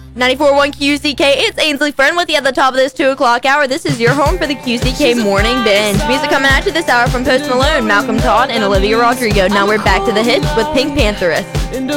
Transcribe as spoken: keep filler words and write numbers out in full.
ninety-four point one Q C K, it's Ainsley Friend with you at the top of this two o'clock hour. This is your home for the Q C K Morning Binge. Music coming at you this hour from Post Malone, Malcolm Todd, and Olivia Rodrigo. Now we're back to the hits with Pink Pantheress.